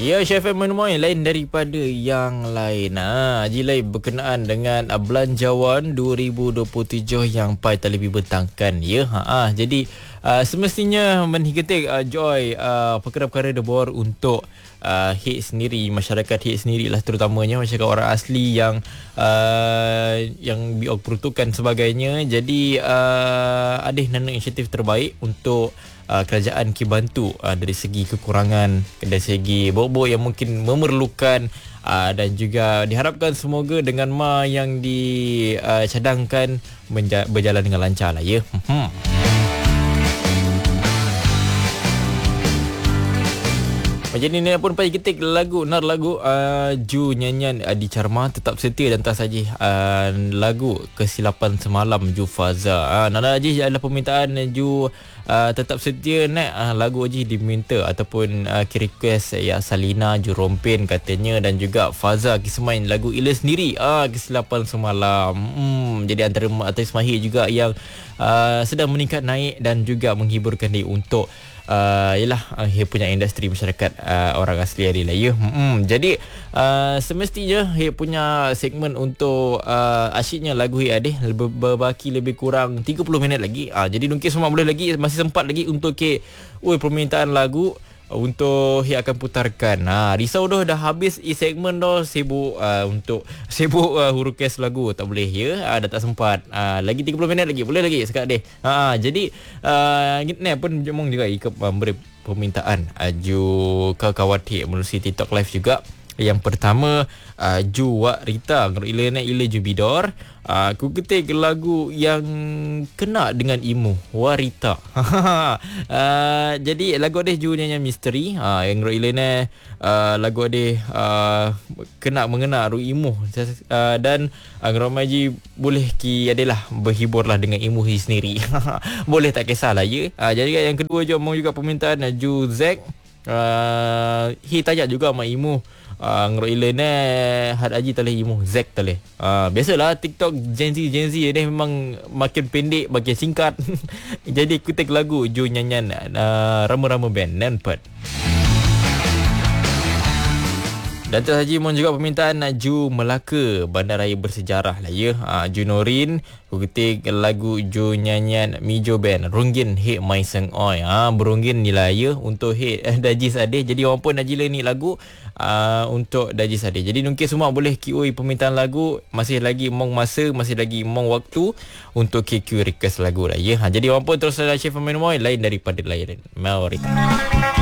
Ya, Chef Menemoy lain daripada yang lain. Jilai berkenaan dengan Belanjawan 2027 yang Pai Talibi bentangkan. Ya, jadi semestinya menhiketik Joy perkara-perkara debor untuk hit sendiri, masyarakat hit sendirilah, terutamanya masyarakat orang asli yang peruntukan sebagainya. Jadi ada nana inisiatif terbaik untuk kerajaan bantu dari segi kekurangan, dari segi bobok yang mungkin memerlukan, dan juga diharapkan semoga dengan yang dicadangkan berjalan dengan lancar lah ya. Macam ni pun pagi ketik lagu Ju nyanyian di Carma tetap setia dan tak saja lagu Kesilapan Semalam Ju Faza. Nada Haji adalah permintaan Ju tetap setia lagu Haji diminta ataupun request ya Salina Ju Rompin katanya, dan juga Faza kismain lagu Ila sendiri Kesilapan Semalam. Jadi antara artis mahir juga yang sedang meningkat naik dan juga menghiburkan dia untuk dia punya industri masyarakat orang asli hari lah ya. Jadi semestinya dia punya segmen untuk asyiknya lagu dia ada berbaki lebih kurang 30 minit lagi. Jadi mungkin semua boleh lagi, masih sempat lagi untuk permintaan lagu untuk dia akan putarkan. Risau dah habis segmen dah, sibuk hurukes lagu tak boleh ya. Dah tak sempat. Lagi 30 minit lagi boleh lagi sekat deh. Jadi ni pun jomong juga ikut beri permintaan Ju Kawati melalui TikTok live juga. Yang pertama Ju Wak Rita Ila Ju Bidor. Aku ketik lagu yang kena dengan Imu Warita. Jadi lagu dia Ju nyanyi misteri. Yang Ila lagu dia kena mengena ru Imu, dan Romaji boleh adalah berhiburlah dengan Imu sendiri. Boleh tak kisahlah ya. Jadi yang kedua juga permintaan Ju Zack. Tanya juga sama Imu. Ngeroilen Had Haji taleh Imu Zack taleh. Biasalah TikTok Gen Z ni memang makin pendek, makin singkat. Jadi kutik lagu Ju nyanyian Rama-Rama Band Nanpat. Dan tu saja mohon juga permintaan Ju Melaka Bandaraya Bersejarah lah ya. Ju Norin ketik lagu Ju nyanyian Mijo Band Runggin Hit Mai Seng Oi. Berunggin ni lah ya untuk hit Dajis Adeh. Jadi orang pun Najila ni lagu untuk Dajis Adeh. Jadi mungkin semua boleh QA permintaan lagu. Masih lagi mong masa, masih lagi mong waktu untuk QA request lagu lah ya. Jadi orang pun terus Chef Menemoy lain daripada lain. Mari.